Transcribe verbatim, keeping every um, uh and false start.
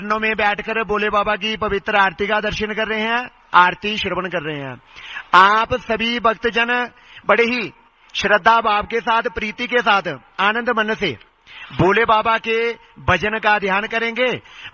चरणों में बैठकर भोले बाबा की पवित्र आरती का दर्शन कर रहे हैं, आरती श्रवण कर रहे हैं। आप सभी भक्तजन बड़े ही श्रद्धा भाव के साथ, प्रीति के साथ, आनंद मन से भोले बाबा के भजन का ध्यान करेंगे।